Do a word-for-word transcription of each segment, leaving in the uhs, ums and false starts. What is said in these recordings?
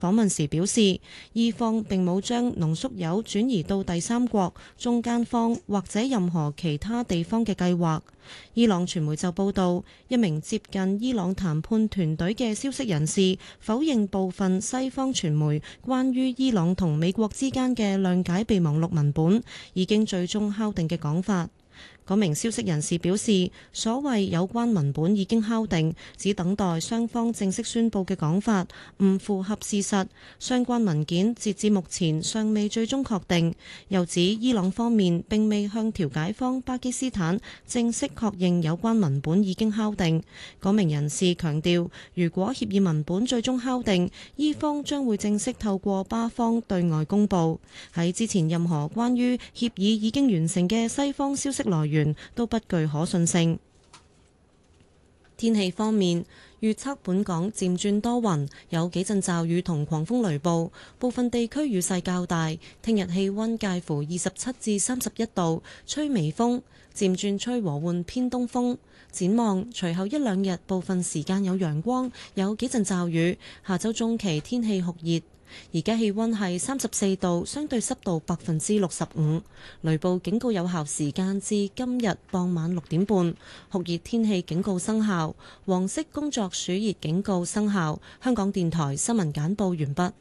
訪問時表示，伊方並冇將濃縮鈾轉移到第三國、中間方或者任何其他地方嘅計劃。伊朗傳媒就報道，一名接近伊朗談判團隊嘅消息人士否認部分西方傳媒關於伊朗同美國之間嘅諒解備忘錄文本已經最終敲定嘅講法。嗰名消息人士表示，所謂有關文本已經敲定，只等待雙方正式宣佈嘅講法，唔符合事實。相關文件截至目前尚未最終確定。又指伊朗方面並未向調解方巴基斯坦正式確認有關文本已經敲定。嗰名人士強調，如果協議文本最終敲定，伊方將會正式透過巴方對外公佈。喺之前任何關於協議已經完成嘅西方消息來源都不具可信性。天氣方面，預測本港漸轉多雲，有幾陣驟雨同狂風雷暴，部分地區雨勢較大。聽日氣溫介乎二十七至三十一度，吹微風，漸轉吹和緩偏東風。展望隨後一兩日，部分時間有陽光，有幾陣驟雨。下周中期天氣酷熱。而家氣溫係三十四度，相對濕度百分之六十五。雷暴警告有效時間至今日傍晚六點半。酷熱天氣警告生效，黃色工作暑熱警告生效。香港電台新聞簡報完畢。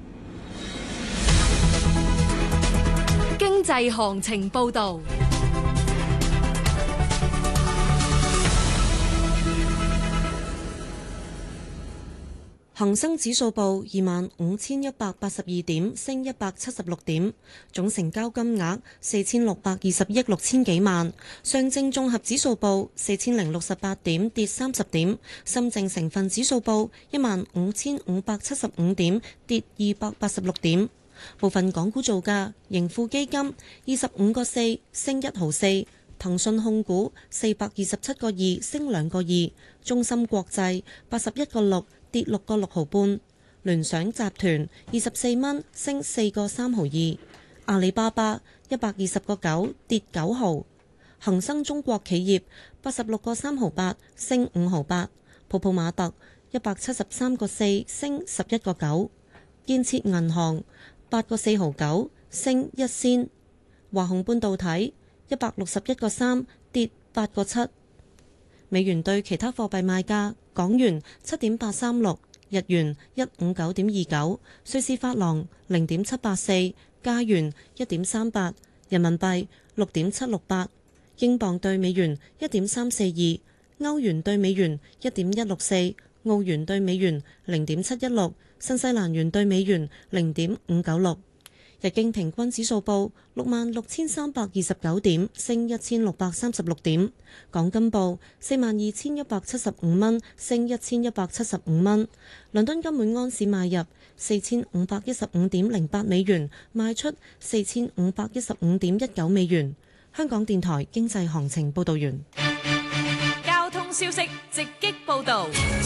經濟行情報導。 恒生指數報二萬五千一百八十二點，升一百七十六點，總成交金額四千六百二十億六千幾萬。上證綜合指數報四千零六十八點，跌三十點。深證成分指數報一萬五千五百七十五點，跌二百八十六點。部分港股造價：盈富基金二十五個四，升一毫四；騰訊控股四百二十七個二，升兩個二；中芯國際八十一個六，跌六個六毫半，聯想集團二十四蚊，升四個三毫二，阿里巴巴一百二十個九，跌九毫，恒生中國企業八十六個三毫八，升五毫八，泡泡瑪特一百七十三個四，升十一個九，建設銀行八個四毫九，升一仙，華虹半導體一百六十一個三，跌八個七。美元對其他貨幣賣價：港元七點八三六，日元一五九點二九，瑞士法郎零點七八四，加元一點三八，人民幣六點七六八，英鎊對美元一點三四二，歐元對美元一點一六四，澳元對美元零點七一六，新西蘭元對美元零點五九六。日經平均指數報六萬六千三百二十九點，升一千六百三十六點。港金報四萬二千一百七十五蚊，升一千一百七十五蚊。倫敦金每安士買入四千五百一十五點零八美元，賣出四千五百一十五點一九美元。香港電台經濟行情報道完。 交通消息直擊報道。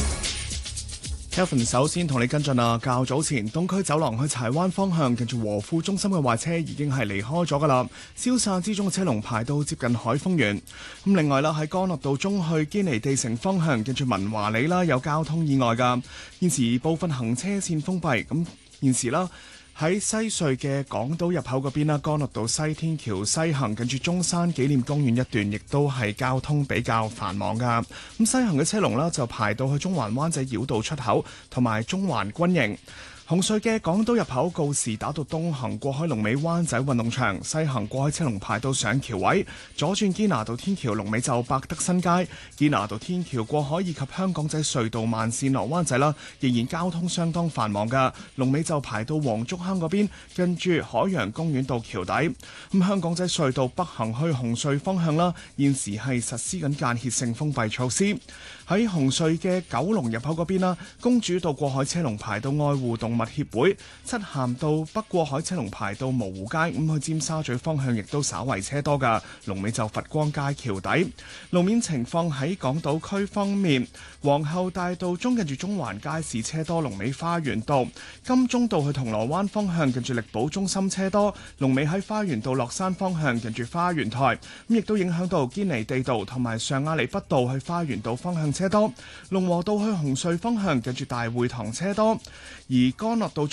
Kevin 首先同你跟進啊，較早前東區走廊去柴灣方向近住和富中心嘅壞車已經係離開咗噶啦，消散之中嘅車龍排到接近海豐園。咁另外啦，喺干諾道中去堅尼地城方向近住文華里啦，有交通意外噶，現時部分行車線封閉。咁現時啦，喺西隧嘅港島入口嗰邊啦，干諾道西天橋西行近住中山紀念公園一段，亦都係交通比較繁忙噶。咁西行嘅車龍啦，就排到去中環灣仔繞道出口同埋中環軍營。紅隧嘅港島入口告士打道東行過海龍尾灣仔運動場，西行過海車龍排到上橋位，左轉堅拿道天橋龍尾就百德新街，堅拿道天橋過海以及香港仔隧道慢線落灣仔啦，仍然交通相當繁忙噶，龍尾就排到黃竹坑嗰邊，跟住海洋公園道橋底。咁香港仔隧道北行去紅隧方向啦，現時係實施緊間歇性封閉措施。喺紅隧嘅九龍入口嗰邊啦，公主道過海車龍排到愛護動物協會，漆咸道北過海車龍排到蕪湖街，咁去尖沙咀方向亦都稍為車多噶，龍尾就佛光街橋底。路面情況喺港島區方面，皇后大道中近住中環街市車多，龍尾花園道；金鐘道去銅鑼灣方向近住力寶中心車多，龍尾喺花園道落山方向近住花園台，咁亦都影響到堅尼地道同埋上亞厘畢道去花園道方向車多，龍和道去紅隧方向近住大會堂車多，而干諾道